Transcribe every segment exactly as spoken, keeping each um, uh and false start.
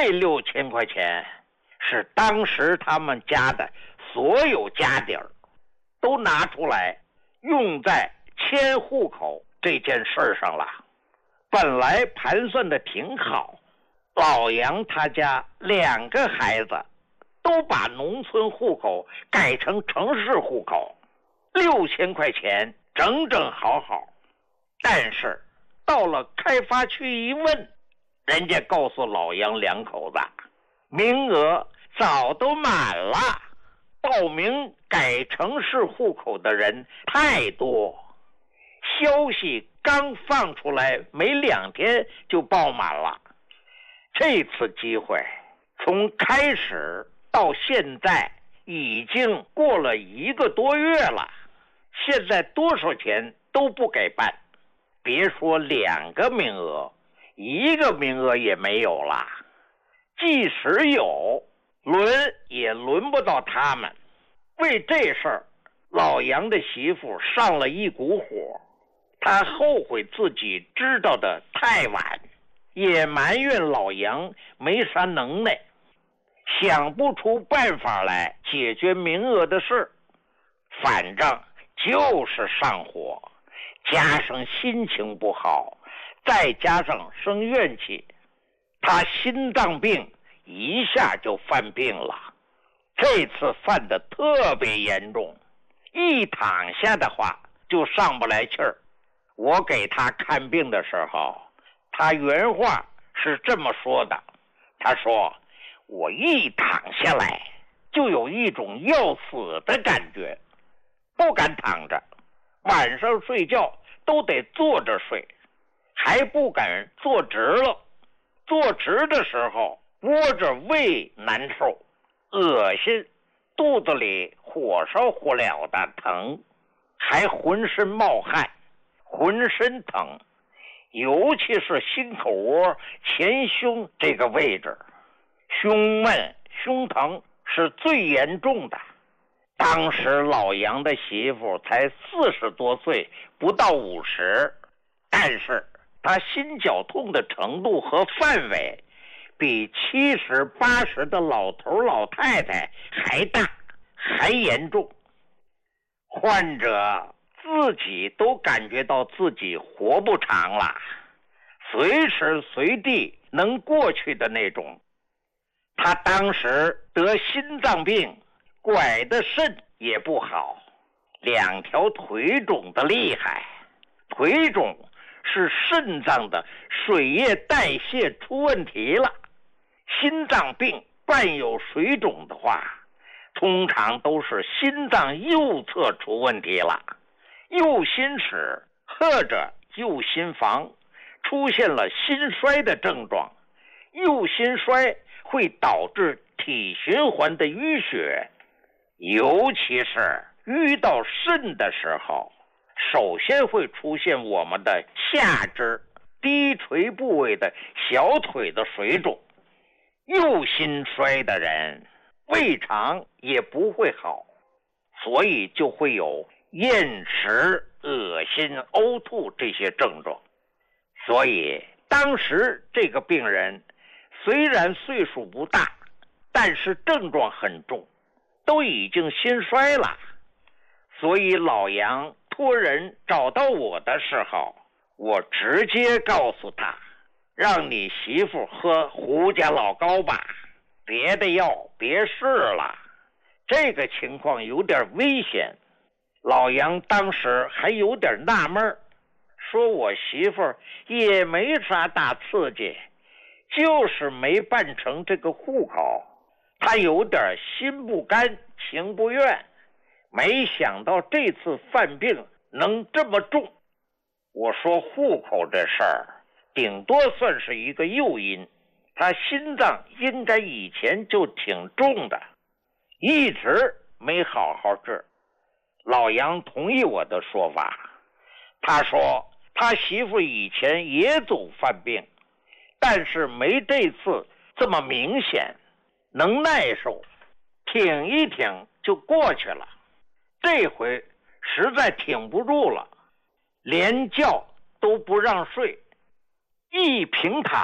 这六千块钱是当时他们家的所有家底儿都拿出来用在迁户口这件事上了。本来盘算的挺好，老杨他家两个孩子都把农村户口改成城市户口，六千块钱整整好好。但是到了开发区一问，人家告诉老杨两口子，名额早都满了，报名改城市户口的人太多。消息刚放出来没两天就报满了。这次机会从开始到现在已经过了一个多月了，现在多少钱都不给办，别说两个名额，一个名额也没有了。即使有，轮也轮不到他们。为这事儿，老杨的媳妇上了一股火，他后悔自己知道的太晚，也埋怨老杨没啥能耐，想不出办法来解决名额的事。反正就是上火，加上心情不好，再加上生怨气，他心脏病一下就犯病了。这次犯得特别严重，一躺下的话就上不来气儿。我给他看病的时候，他原话是这么说的，他说我一躺下来就有一种要死的感觉，不敢躺着，晚上睡觉都得坐着睡，还不敢坐直了，坐直的时候窝着胃难受，恶心，肚子里火烧火燎的疼，还浑身冒汗，浑身疼，尤其是心口窝前胸这个位置，胸闷胸疼是最严重的。当时老杨的媳妇才四十多岁，不到五十，但是他心绞痛的程度和范围比七十八十的老头老太太还大还严重。患者自己都感觉到自己活不长了，随时随地能过去的那种。他当时得心脏病，拐的肾也不好，两条腿肿的厉害。腿肿是肾脏的水液代谢出问题了，心脏病伴有水肿的话，通常都是心脏右侧出问题了，右心室或者右心房出现了心衰的症状。右心衰会导致体循环的淤血，尤其是淤到肾的时候，首先会出现我们的下肢低垂部位的小腿的水肿。右心衰的人胃肠也不会好，所以就会有厌食、恶心、呕吐这些症状。所以当时这个病人虽然岁数不大，但是症状很重，都已经心衰了。所以老杨托人找到我的时候，我直接告诉他，让你媳妇喝胡家老膏吧，别的药别试了，这个情况有点危险。老杨当时还有点纳闷，说我媳妇也没啥大刺激，就是没办成这个户口，他有点心不甘情不愿，没想到这次犯病能这么重。我说户口这事儿顶多算是一个诱因，他心脏应该以前就挺重的，一直没好好治。老杨同意我的说法，他说他媳妇以前也总犯病，但是没这次这么明显，能耐受，挺一挺就过去了。这回实在挺不住了，连觉都不让睡，一平躺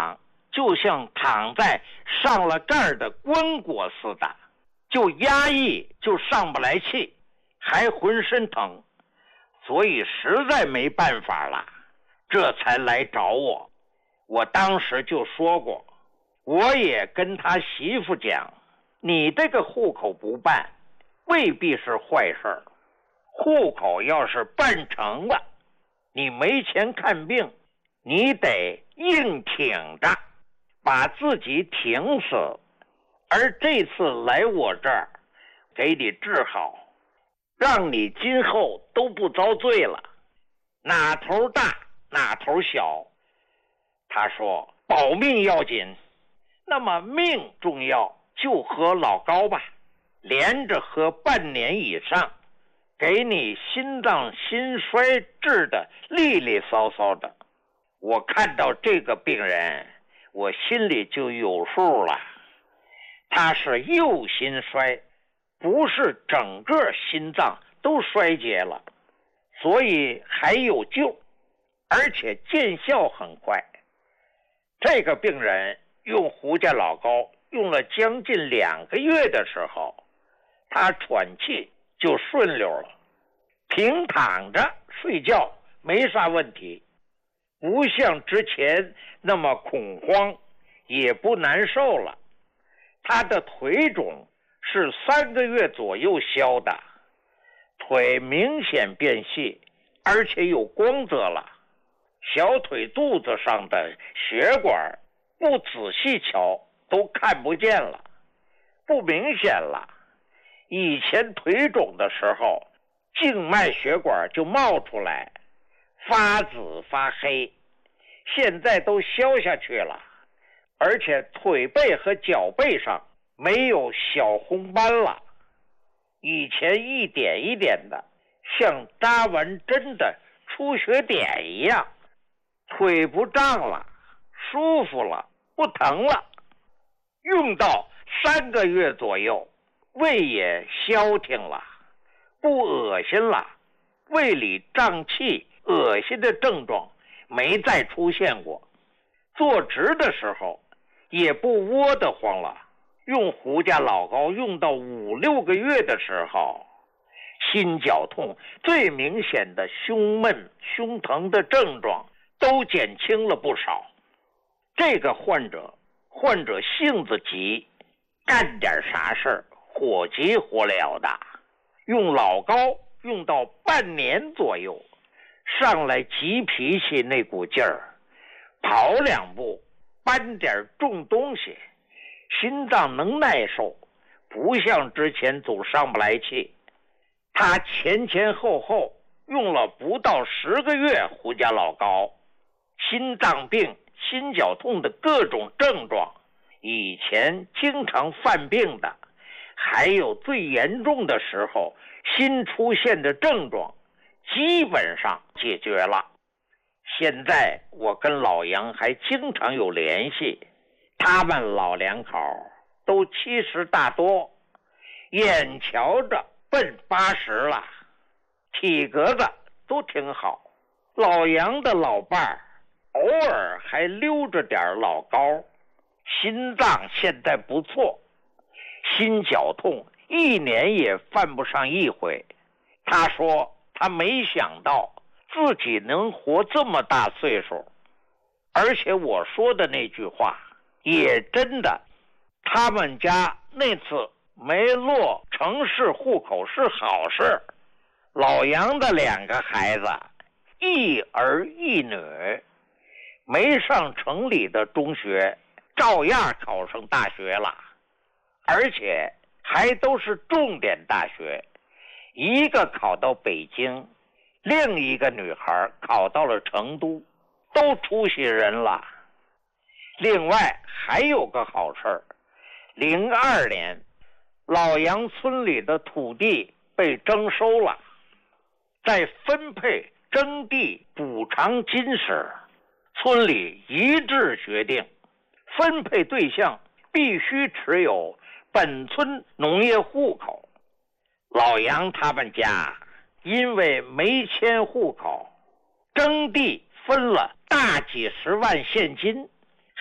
就像躺在上了盖的棺椁似的，就压抑，就上不来气，还浑身疼，所以实在没办法了，这才来找我。我当时就说过，我也跟他媳妇讲，你这个户口不办未必是坏事，户口要是办成了，你没钱看病，你得硬挺着把自己挺死，而这次来我这儿给你治好，让你今后都不遭罪了，哪头大哪头小。他说保命要紧，那么命重要，就喝老高吧，连着喝半年以上，给你心脏心衰治的利利索索的。我看到这个病人，我心里就有数了，他是右心衰，不是整个心脏都衰竭了，所以还有救，而且见效很快。这个病人用胡家老高用了将近两个月的时候，他喘气就顺溜了，平躺着睡觉没啥问题，不像之前那么恐慌，也不难受了。他的腿肿是三个月左右消的，腿明显变细，而且有光泽了。小腿肚子上的血管不仔细瞧都看不见了，不明显了。以前腿肿的时候，静脉血管就冒出来，发紫发黑，现在都消下去了，而且腿背和脚背上没有小红斑了，以前一点一点的像扎完针的出血点一样，腿不胀了，舒服了，不疼了。用到三个月左右，胃也消停了，不恶心了，胃里胀气恶心的症状没再出现过，坐直的时候也不窝得慌了。用胡家老高用到五六个月的时候，心绞痛最明显的胸闷胸疼的症状都减轻了不少。这个患者患者性子急，干点啥事儿火急火燎的，用老高用到半年左右，上来急脾气那股劲儿，跑两步搬点重东西，心脏能耐受，不像之前总上不来气。他前前后后用了不到十个月胡家老高，心脏病心绞痛的各种症状，以前经常犯病的，还有最严重的时候新出现的症状，基本上解决了。现在我跟老杨还经常有联系，他们老两口都七十大多，眼瞧着奔八十了，体格子都挺好。老杨的老伴儿偶尔还溜着点老高，心脏现在不错，心绞痛一年也犯不上一回。他说他没想到自己能活这么大岁数，而且我说的那句话也真的，他们家那次没落城市户口是好事。老杨的两个孩子一儿一女，没上城里的中学，照样考上大学了，而且还都是重点大学，一个考到北京，另一个女孩考到了成都，都出息人了。另外还有个好事，零二年老杨村里的土地被征收了，在分配征地补偿金时，村里一致决定分配对象必须持有本村农业户口。老杨他们家因为没迁户口，征地分了大几十万现金，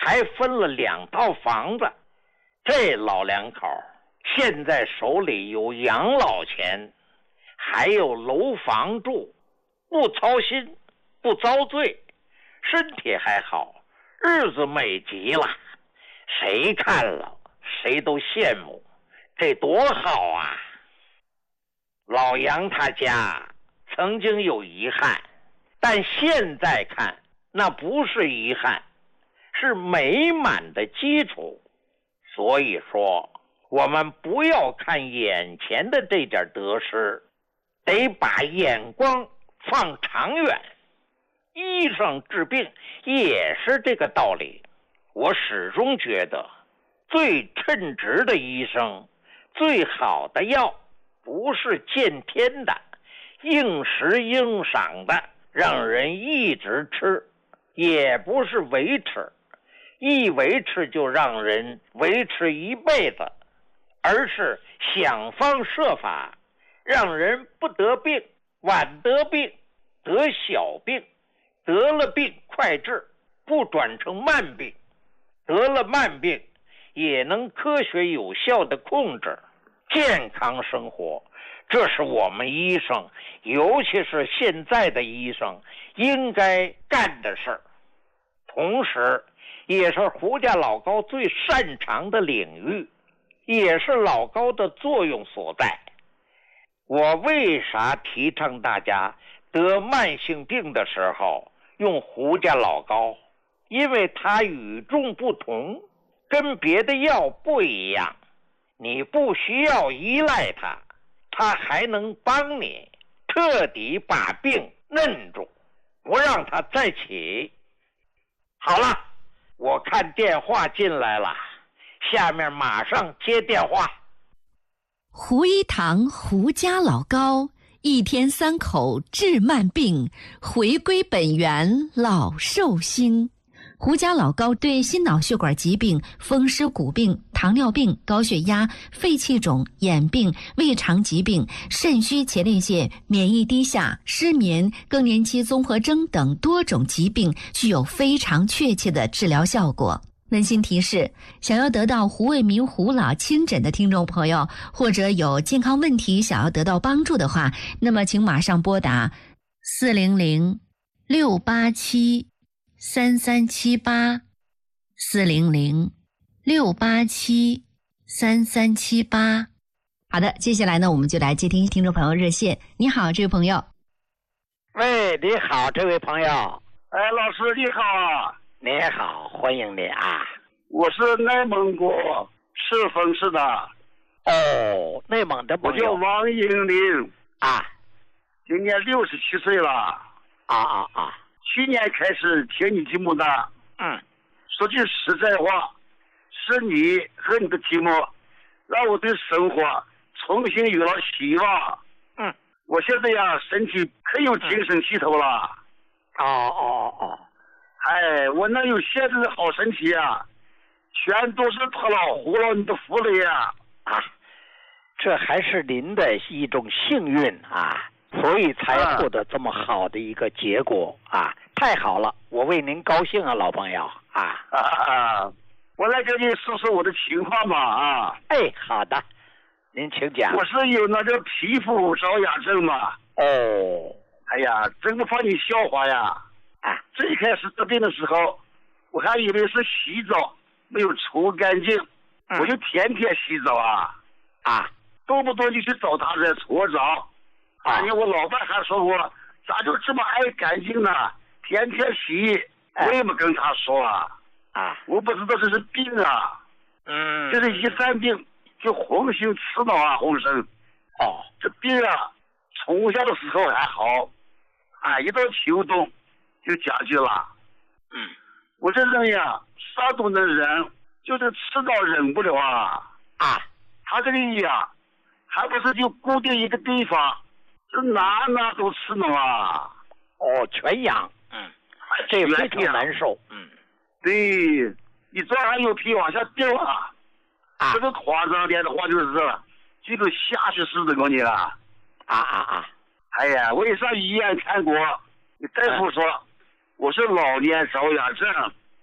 还分了两套房子。这老两口现在手里有养老钱，还有楼房住，不操心，不遭罪，身体还好，日子美极了。谁看了谁都羡慕，这多好啊！老杨他家曾经有遗憾，但现在看那不是遗憾，是美满的基础。所以说我们不要看眼前的这点得失，得把眼光放长远。医生治病也是这个道理。我始终觉得最称职的医生，最好的药，不是见天的应时应赏的让人一直吃，也不是维持，一维持就让人维持一辈子，而是想方设法让人不得病，晚得病，得小病，得了病快治，不转成慢病，得了慢病也能科学有效的控制。健康生活，这是我们医生，尤其是现在的医生应该干的事儿，同时也是胡家老高最擅长的领域，也是老高的作用所在。我为啥提倡大家得慢性病的时候用胡家老高？因为它与众不同，跟别的药不一样，你不需要依赖它，它还能帮你彻底把病摁住，不让它再起。好了，我看电话进来了，下面马上接电话。 胡一堂胡家老高，一天三口治慢病，回归本源老寿星。胡家老高对心脑血管疾病、风湿骨病、糖尿病、高血压、肺气肿、眼病、胃肠疾病、肾虚前列腺、免疫低下、失眠、更年期综合征等多种疾病具有非常确切的治疗效果。温馨提示，想要得到胡卫民胡老亲诊的听众朋友，或者有健康问题想要得到帮助的话，那么请马上拨打四零零六八七三三七八，四零零六八七三三七八。好的，接下来呢，我们就来接听听众朋友热线。你好，这位朋友。 喂，你好，这位朋友。 哎，老师你好。 你好，欢迎你啊！ 我是内蒙古赤峰市的。 哦，内蒙的朋友。 我叫王英林啊， 今年六十七岁了。 啊啊啊！ 去年开始听你节目的。 嗯。 说句实在话，是你和你的节目，让我对生活重新有了希望。 嗯。 我现在呀，身体很有精神气头了。 哦哦哦。 哎，我能有现在的好身体啊，全都是托老胡老你的福了呀！ 啊，这还是您的一种幸运啊，所以才获得这么好的一个结果啊！太好了，我为您高兴啊，老朋友啊！ 啊啊！我来跟你说说我的情况吧啊！ 哎，好的，您请讲。 我是有那个皮肤着痒症嘛。 哦。 哎呀，真不怕你笑话呀！ 啊， 最开始得病的时候，我还以为是洗澡没有除干净， 嗯、 我就天天洗澡啊， 啊， 动不动就去找他来搓澡。啊，我老伴还说我咋就这么爱干净呢？天天洗， 哎、 我也没跟他说啊。 啊， 我不知道这是病啊。 嗯， 就是一犯病就红心刺挠啊，红绳。 哦， 这病啊，从小的时候还好，啊，一到秋冬。就加剧了。 嗯， 我这人呀，啥都能忍，就是吃到忍不了啊。 啊， 他这个呀，还不是就固定一个地方，这哪哪都吃呢啊。 哦，全痒。嗯，这非常难受。嗯， 对，一转还有皮往下掉啊。 啊， 这个夸张点的话就是，这个下去似的，我你了。 啊啊啊！ 哎呀，我也上医院看过，大夫说。嗯，我是老年着痒症，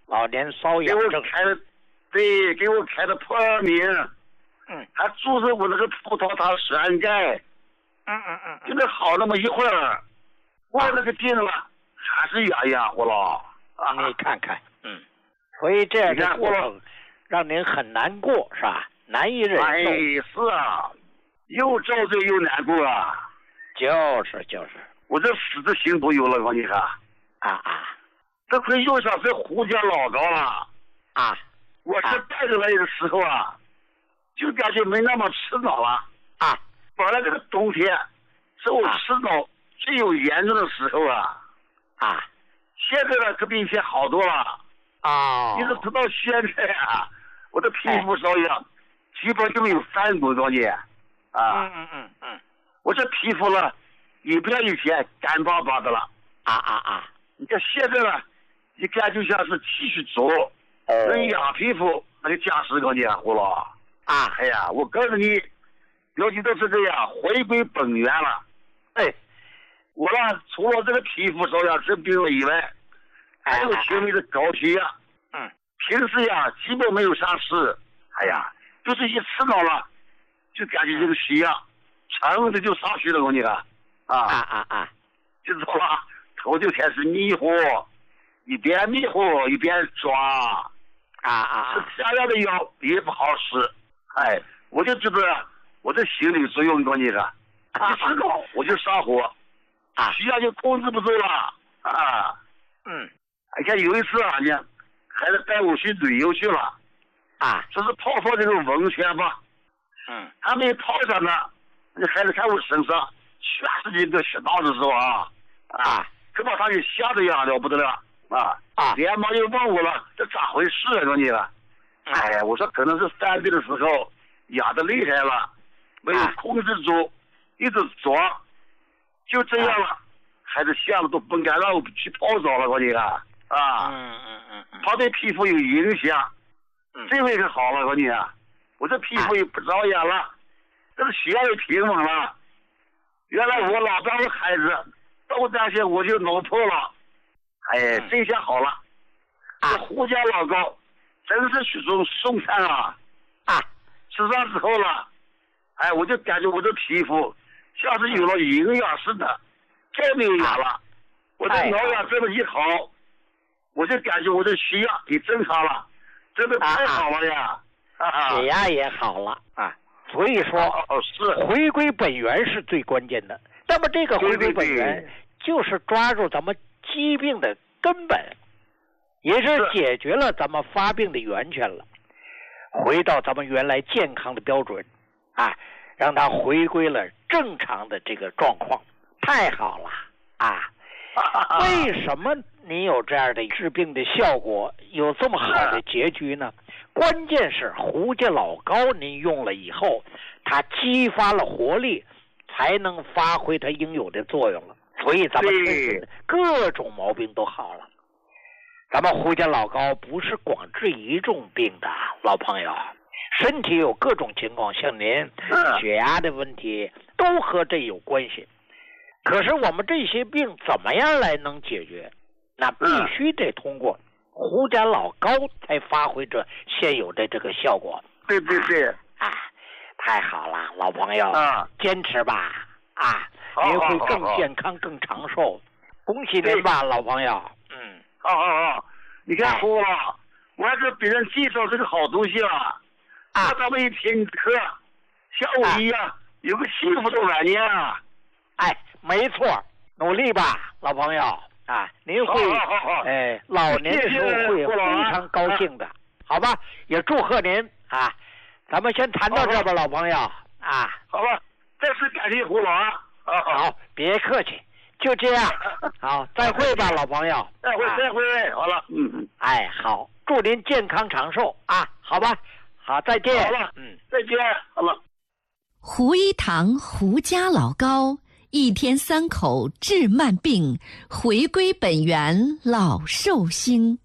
老年瘙给我痒症。 开的，对，给我开的破名。 嗯， 还注射我那个葡萄糖栓盖。 嗯嗯嗯， 就那好那么一会儿，我那个病了，还是痒痒乎了。啊， 你看看，嗯，所以这样的过程让您很难过，是吧？难以忍受。 哎，是啊，又遭罪又难过啊。 就是就是， 我这死的心都有了，我你看。 啊啊， 这回又想是胡家老高了。 啊， 我是带着来的时候啊，就感觉没那么吃恼了。 啊， 本来这个冬天是我吃恼最有严重的时候啊。 啊， 现在呢可比以前好多了。 哦， 一直直到现在啊，我的皮肤瘙痒，基本就没有翻过过你。啊， 嗯嗯嗯嗯， 我这皮肤呢，也不像以前干巴巴的了。 啊啊啊！ 你看现在呢，一看就像是继续做，人养皮肤那个驾驶过你糊了。 啊， 哎呀，我告诉你，表姐都是这样，回归本源了。哎，我呢，除了这个皮肤瘙痒生病了以外，还有轻微的高血压。 嗯， 平时呀，基本没有啥事。哎呀，就是一吃恼了，就感觉这个血压噌的就上去了，我你看。啊啊啊啊！ 就知道吧，头就开始迷糊，一边迷糊一边抓。 啊啊！ 吃漂亮的药也不好使。哎，我就知道我这心理作用，我你看，一吃恼我就上火， 啊， 血压就控制不住了。啊， 嗯， 你看有一次啊，你孩子带我去旅游去了。 啊， 说是泡泡这个温泉吧。 嗯， 还没泡上呢，那孩子看我身上全是这个血道的时候啊，啊，可把他给吓得呀了不得了啊！ 啊， 连忙就问我了，这咋回事啊？说你了，哎呀，我说可能是犯病的时候痒得厉害了，没有控制住，一直抓，就这样了。孩子吓得都不敢让我去泡澡了，我你看啊， 嗯嗯嗯嗯， 怕对皮肤有影响。这回可好了，我你啊，我这皮肤也不着痒了，这个血压也平稳了。原来我老当的孩子都担心我就脑破了，哎，这下好了。这胡家老高真是许种送餐啊！啊，吃上之后了，哎，我就感觉我的皮肤像是有了营养似的，再没有痒了。我这挠痒这么一好，我就感觉我的血压也正常了。真的太好了呀！ 血压也好了啊，所以说， 哦是回归本源是最关键的。那么这个回归本源，就是抓住咱们疾病的根本，也是解决了咱们发病的源泉了，回到咱们原来健康的标准，啊，让它回归了正常的这个状况，太好了啊！为什么你有这样的治病的效果，有这么好的结局呢？关键是胡家老高您用了以后，它激发了活力，才能发挥它应有的作用了。所以咱们各种毛病都好了。咱们胡家老高不是光治一种病的，老朋友，身体有各种情况，像您血压的问题都和这有关系。可是我们这些病怎么样来能解决？那必须得通过胡家老高才发挥着现有的这个效果。 对对对， 啊，太好了，老朋友， 啊， 坚持吧，啊，您会更健康、更长寿。恭喜您吧，老朋友。嗯， 好好好，你看胡了，我还给别人介绍这个好东西了，啊，咱们一听课，像我一样有个幸福的晚年啊。 哎，没错，努力吧，老朋友啊！您会哎，老年的时候会非常高兴的，好吧？也祝贺您啊！咱们先谈到这吧，老朋友啊！ 好吧，再次感谢胡老啊！ 好，别客气，就这样，好，再会吧，老朋友。 再会，再会，好了，嗯， 哎，好，祝您健康长寿啊！好吧，好，再见。 好了，嗯，再见，好了。 胡一堂胡家老高。一天三口治慢病，回归本源老寿星。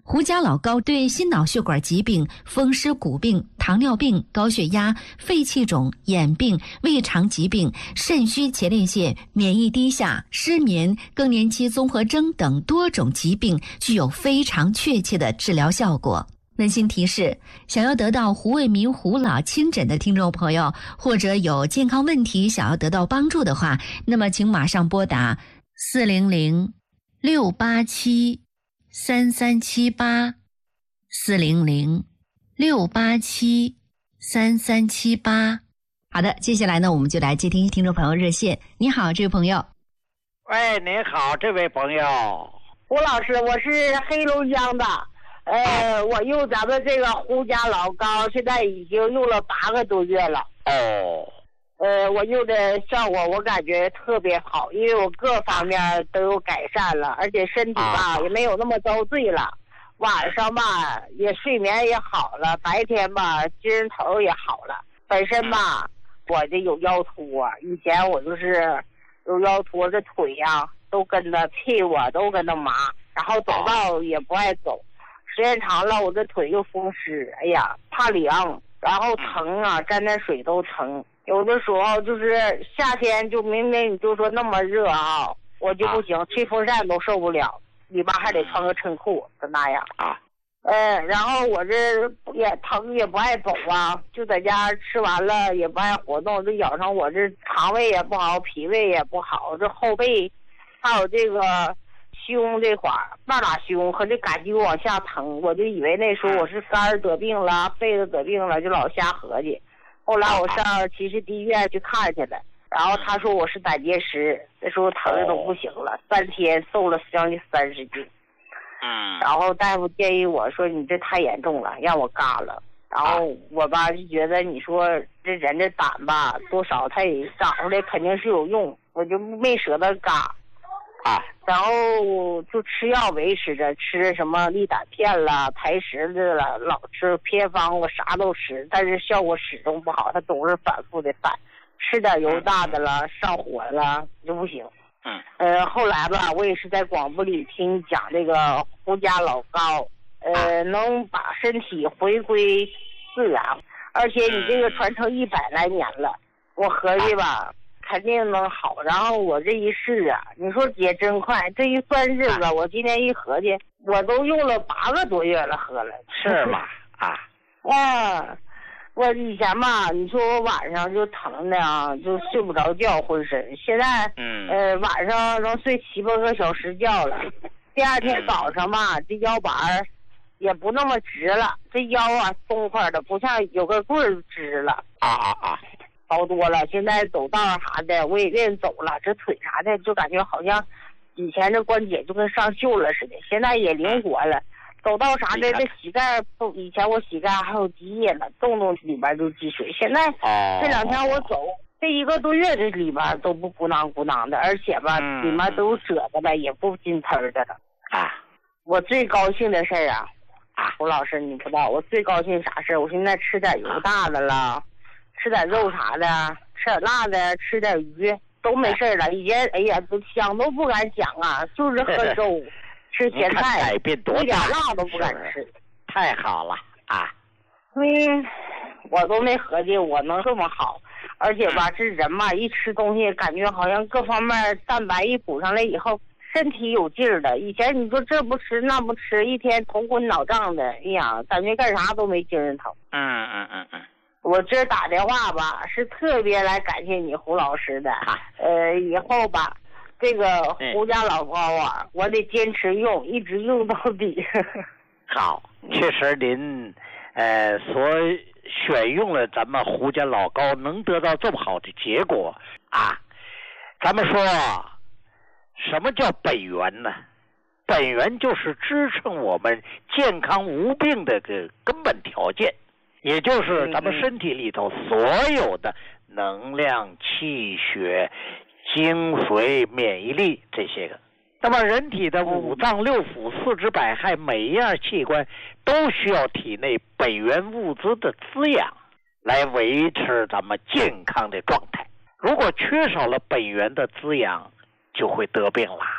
胡家老高对心脑血管疾病、风湿骨病、糖尿病、高血压、肺气肿、眼病、胃肠疾病、肾虚前列腺、免疫低下、失眠、更年期综合征等多种疾病具有非常确切的治疗效果。温馨提示：想要得到胡卫民胡老亲诊的听众朋友，或者有健康问题想要得到帮助的话，那么请马上拨打四零零六八七三三七八，四零零六八七三三七八。好的，接下来呢，我们就来接听听众朋友热线。你好，这位朋友。 喂，您好，这位朋友。 胡老师，我是黑龙江的。呃，我用咱们这个胡家老高，现在已经用了八个多月了。 哦。 呃，我用的效果我感觉特别好，因为我各方面都有改善了，而且身体吧、啊、也没有那么遭罪了。晚上吧也睡眠也好了，白天吧精神头也好了。本身吧我这有腰突啊，以前我就是有腰突，这腿呀、啊、都跟着屁股啊都跟着麻，然后走道也不爱走。时间长了，我这腿又风湿，哎呀，怕凉，然后疼啊，沾点水都疼。有的时候就是夏天，就明明你就说那么热啊，我就不行，吹风扇都受不了，里边还得穿个衬裤，就那样啊。呃，然后我这也疼，也不爱走啊，就在家吃完了也不爱活动，这养成我这肠胃也不好，脾胃也不好，这后背还有这个。胸这块儿，半拉胸和这感觉往下疼，我就以为那时候我是肝儿得病了，肺子得病了，就老瞎合计。后来我上其实第一医院去看去了，然后他说我是胆结石，那时候疼的都不行了，三天瘦了将近三十斤。 嗯。 然后大夫建议我说你这太严重了，让我嘎了。然后我吧就觉得你说这人的胆吧，多少他也长出来肯定是有用，我就没舍得嘎。 啊， 然后就吃药维持着，吃什么利胆片啦、排石子了，老吃偏方，我啥都吃，但是效果始终不好，它总是反复的犯，吃点油大的了，上火了就不行。 嗯。 呃，后来吧，我也是在广播里听你讲这个胡家老高，呃，能把身体回归自然，而且你这个传承一百来年了，我合计吧。肯定能好，然后我这一试啊，你说也真快，这一算日子，我今天一合计，我都用了八个多月了，喝了。 是吗？啊。 啊，我以前吧，你说我晚上就疼的啊，就睡不着觉，浑身。现在， 嗯， 呃，晚上能睡七八个小时觉了，第二天早上吧，这腰板儿也不那么直了，这腰啊松快的，不像有个棍儿直了。 啊啊啊！ 好多了，现在走道啥的我也愿意走了，这腿啥的就感觉好像以前这关节就跟上锈了似的，现在也灵活了，走道啥的这膝盖都，以前我膝盖还有积液呢，动动里边就积水，现在这两天我走这一个多月这里边都不鼓囊鼓囊的，而且吧、嗯、里面都有褶子了，也不筋疼的了啊。 我最高兴的事儿啊啊，胡老师你不知道我最高兴啥事儿？我现在吃点油大的了，吃点肉啥的，吃点辣的，吃点鱼都没事了。以前哎呀，都想都不敢想啊，就是喝粥，吃咸菜， 改变多大， 一点辣都不敢吃。 太好了啊！ 嗯，我都没合计我能这么好，而且吧，这人嘛，一吃东西感觉好像各方面蛋白一补上来以后，身体有劲儿的。以前你说这不吃那不吃，一天头昏脑胀的，哎呀，感觉干啥都没精神头。 嗯嗯嗯嗯。 我这打电话吧，是特别来感谢你胡老师的。呃，以后吧，这个胡家老高啊，我得坚持用，一直用到底。 好，确实您呃所选用了咱们胡家老高，能得到这么好的结果啊。咱们说什么叫本源呢？本源就是支撑我们健康无病的个根本条件，也就是咱们身体里头所有的能量、气血、精髓、免疫力这些个。那么人体的五脏六腑、四肢百骸，每一样器官都需要体内本源物资的滋养，来维持咱们健康的状态。如果缺少了本源的滋养，就会得病啦。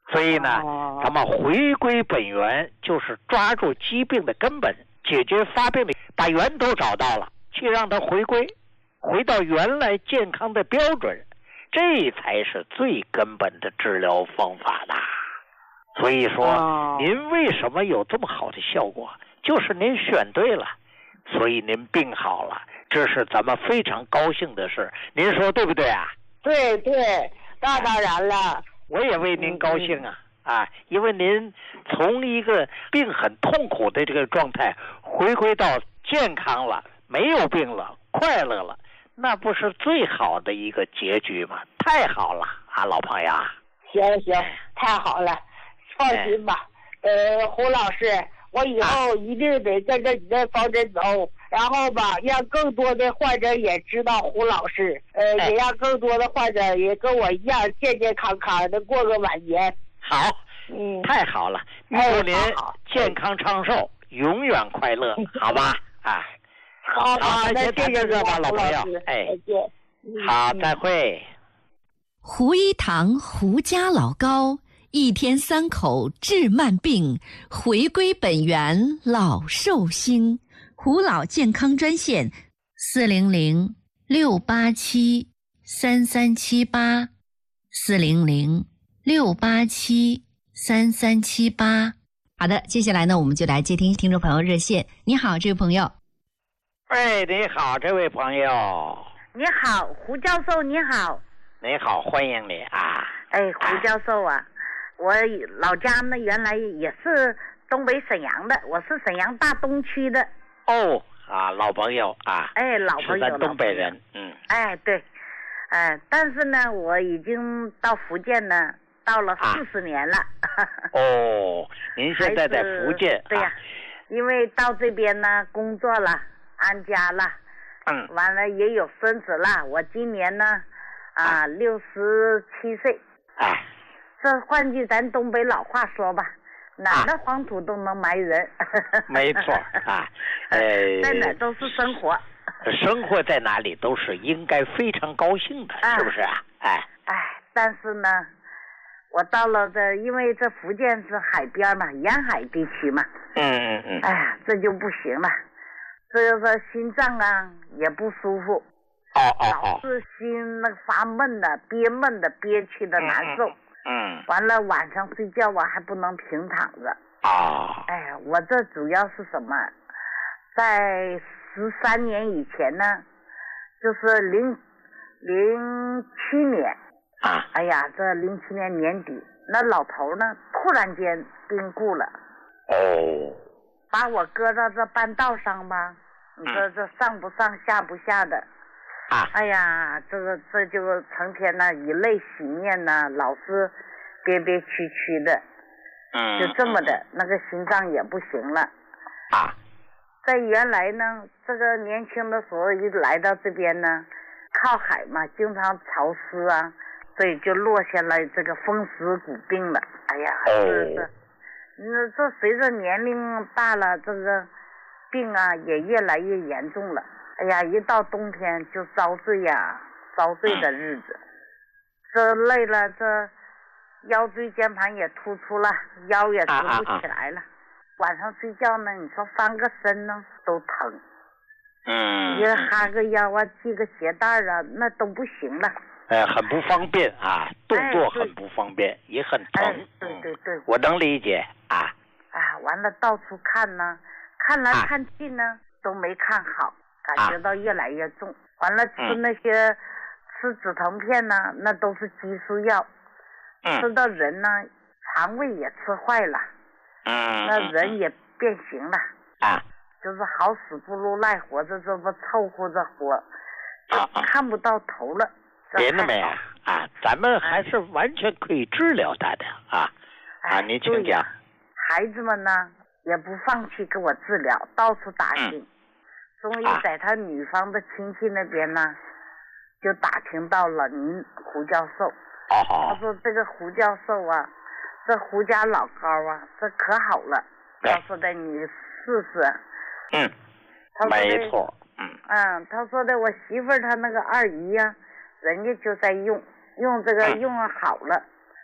所以呢， 哦咱们回归本源，就是抓住疾病的根本，解决发病的，把源头找到了，去让它回归，回到原来健康的标准，这才是最根本的治疗方法的。所以说， 哦您为什么有这么好的效果？就是您选对了，所以您病好了，这是咱们非常高兴的事。您说对不对啊？ 对对，那当然了。 我也为您高兴啊！啊，因为您从一个病很痛苦的这个状态，回归到健康了，没有病了，快乐了，那不是最好的一个结局吗？太好了啊，老朋友！ 行行，太好了，放心吧。呃，胡老师，我以后一定得跟着你的方针走，然后吧，让更多的患者也知道胡老师，呃， 哎也让更多的患者也跟我一样健健康康的过个晚年。 好， 嗯， 太好了，预哎祝您好好健康长寿，永远快乐，好吧？啊， 好好好，那先谈谢谢你这个吧啊，胡老朋友老师， 哎再见。嗯好， 嗯再会。 胡一堂胡家老高，一天三口治慢病，回归本源老寿星。胡老健康专线：四零零六八七三三七八，四零零六八七三三七八。好的，接下来呢，我们就来接听听众朋友热线。你好，这位朋友。 哎，你好，这位朋友， 你好，胡教授，你好。 你好，欢迎你啊！ 哎，胡教授啊，我老家呢原来也是东北沈阳的，我是沈阳大东区的。 哦，啊，老朋友啊， 哎，老朋友， 是咱东北人，嗯。 哎，对，哎，但是呢，我已经到福建呢，到了啊四十年了。 哦，您现在在福建？ 对呀、啊，因为到这边呢工作了，安家了， 嗯， 完了也有孙子了。我今年呢，啊，六十七岁。 哎， 这换句咱东北老话说吧，哪的黄土都能埋人。 没错啊，呃， 在哪都是生活。 生活在哪里都是应该非常高兴的， 啊、 是不是啊？哎， 哎，但是呢，我到了这，因为这福建是海边嘛，沿海地区嘛。 嗯嗯嗯。 哎呀，这就不行了，这个心脏啊也不舒服。 哦哦哦。 老是心那个发闷的、憋闷的、憋屈的难受。 嗯。 完了晚上睡觉啊还不能平躺着。 啊。 哎呀，我这主要是什么？在十三年以前呢，就是零零七年。 啊。 哎呀，这零七年年底，那老头呢突然间病故了。 哦。 把我搁到这半道上吧，你说这上不上下不下的。 啊。 哎呀，这个这就成天呢以泪洗面呢，老是憋憋屈屈的。 嗯。 就这么的，那个心脏也不行了。 啊。 在原来呢，这个年轻的时候一来到这边呢，靠海嘛，经常潮湿啊，所以就落下来这个风湿骨病了。哎呀，是是，那这随着年龄大了，这个病啊也越来越严重了。哎呀，一到冬天就遭罪呀，遭罪的日子。这累了，这腰椎间盘也突出了，腰也直不起来了。啊啊啊晚上睡觉呢，你说翻个身呢都疼， 嗯， 你哈个腰啊，系个鞋带啊，那都不行了。 哎，很不方便啊，动作很不方便，哎、也很疼。 哎，对对对， 我能理解啊。 啊，完了到处看呢，看来看去呢、啊、都没看好，感觉到越来越重。啊、完了吃那些、嗯、吃止疼片呢，那都是激素药， 嗯、 吃到人呢肠胃也吃坏了。 嗯， 那人也变形了啊， 就是好死不如赖活着，这不凑合着活， 啊， 看不到头了。 别那么呀啊，咱们还是完全可以治疗他的啊、哎、啊，您请讲。 孩子们呢也不放弃给我治疗，到处打听，嗯、终于在他女方的亲戚那边呢，啊、就打听到了您胡教授。 哦， 他说这个胡教授啊。这胡家老高啊，这可好了，他说的你试试。 嗯，没错。嗯。 嗯，他说的我媳妇儿她那个二姨呀、啊，人家就在用，用这个用好了，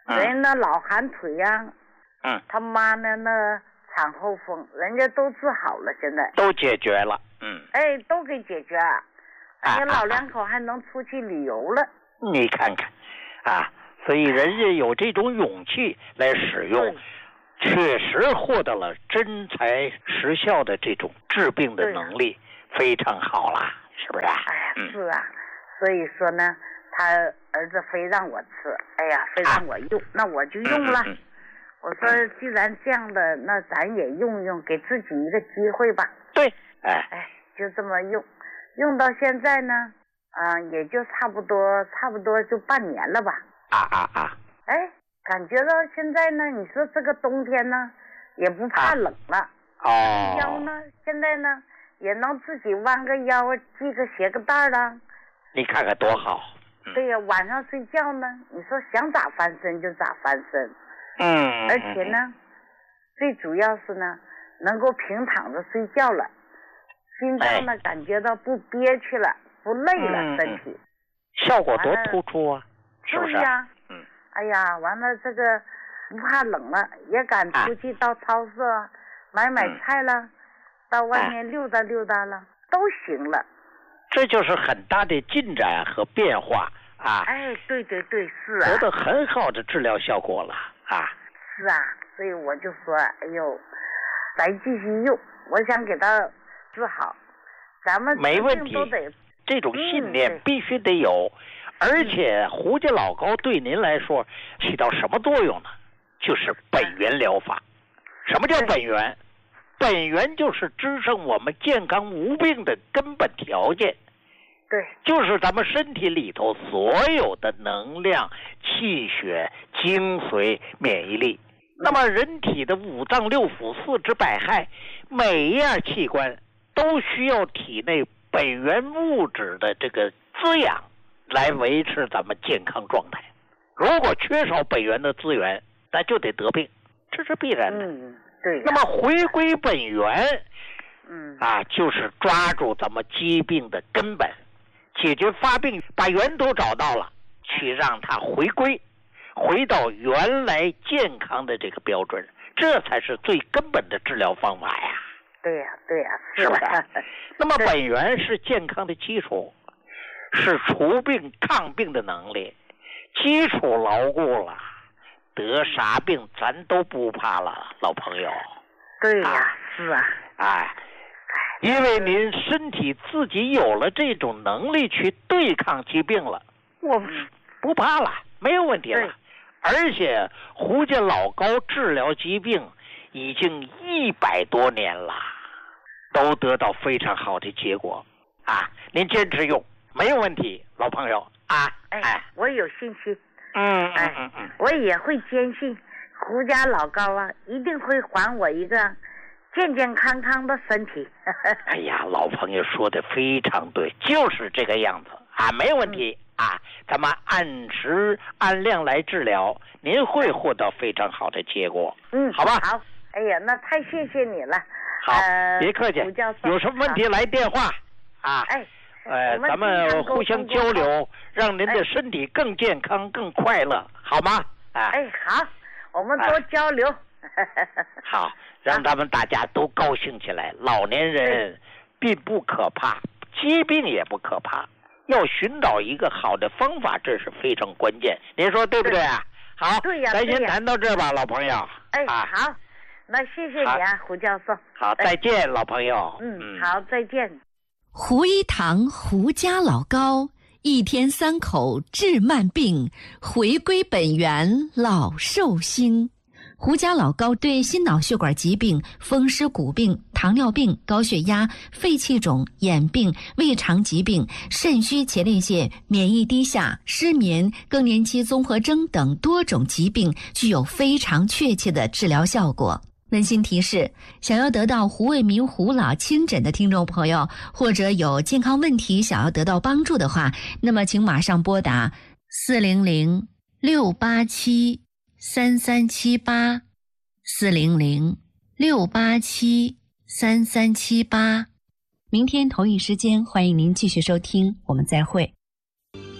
人那老寒腿呀、 啊，嗯， 他妈呢那产后风，人家都治好了，现在都解决了，嗯， 哎，都给解决， 啊人家老两口还能出去旅游了。 你看看，啊，所以人家有这种勇气来使用，确实获得了真材实效的这种治病的能力，非常好啦，是不是？ 哎呀，嗯、是啊，所以说呢，他儿子非让我吃，哎呀，非让我用，啊、那我就用了。嗯嗯嗯我说，既然这样的，那咱也用用，给自己一个机会吧。 对，哎哎，就这么用，用到现在呢，啊、呃，也就差不多，差不多就半年了吧。 啊啊啊！ 哎，感觉到现在呢，你说这个冬天呢，也不怕冷了。 啊、哦。 腰呢，现在呢，也能自己弯个腰，系个鞋个带了。 你看看多好。 嗯、对呀，晚上睡觉呢，你说想咋翻身就咋翻身。 嗯， 而且呢，最主要是呢，能够平躺着睡觉了，心脏呢、哎、感觉到不憋屈了，不累了，嗯、身体， 效果多突出啊，是不是？ 对呀， 嗯， 哎呀，完了这个不怕冷了，也敢出去到超市、啊、买买菜了，嗯、到外面溜达溜达了，哎、都行了。 这就是很大的进展和变化啊！ 哎，对对对，是啊， 得到很好的治疗效果了。啊， 是啊，所以我就说，哎呦，咱继续用，我想给他治好，咱们没问题，这种信念必须得有，嗯、而且胡家老膏对您来说起到什么作用呢？就是本源疗法。什么叫本源？本源就是支撑我们健康无病的根本条件。 对， 就是咱们身体里头所有的能量、气血、精髓、免疫力。那么人体的五脏六腑、四肢百骸，每一样器官都需要体内本源物质的这个滋养，来维持咱们健康状态。如果缺少本源的资源，那就得得病，这是必然的。 嗯，对。 那么回归本源， 嗯啊，就是抓住咱们疾病的根本。解决发病，把源头找到了，去让它回归，回到原来健康的这个标准，这才是最根本的治疗方法呀。 对呀、啊，对呀、啊， 是不是？那么本源是健康的基础，是除病抗病的能力，基础牢固了，得啥病咱都不怕了，老朋友。 对呀、 啊， 是啊， 哎。因为您身体自己有了这种能力去对抗疾病了，我不怕了，没有问题了。而且胡家老膏治疗疾病已经一百多年了，都得到非常好的结果啊！您坚持用没有问题，老朋友啊！ 哎，哎我有信心， 嗯哎嗯嗯， 我也会坚信胡家老膏啊，一定会还我一个健健康康的身体。 哎呀，老朋友说的非常对，就是这个样子啊，没问题、嗯、啊。咱们按时按量来治疗，您会获得非常好的结果。 嗯， 好吧。 好，哎呀，那太谢谢你了。 好， 呃、 别客气。有什么问题来电话啊？ 哎， 呃，咱们互相交流，让您的身体更健康、更快乐，好吗？啊。 哎，好，我们多交流。 哎、好。让咱们大家都高兴起来。老年人并不可怕，疾病也不可怕，要寻找一个好的方法，这是非常关键。您说对不对啊？好， 对呀， 咱先谈到这吧，老朋友。 哎， 啊、 好，那谢谢你啊，胡教授。 好，再见，老朋友。 嗯，嗯好，再见。 胡一堂胡家老膏，一天三口治慢病，回归本源老寿星。胡家老膏对心脑血管疾病、风湿骨病、糖尿病、高血压、肺气肿、眼病、胃肠疾病、肾虚前列腺、免疫低下、失眠、更年期综合征等多种疾病具有非常确切的治疗效果。温馨提示：想要得到胡卫民胡老亲诊的听众朋友，或者有健康问题想要得到帮助的话，那么请马上拨打四零零六八七三三七八四零零六八七三三七八。明天同一时间，欢迎您继续收听，我们再会。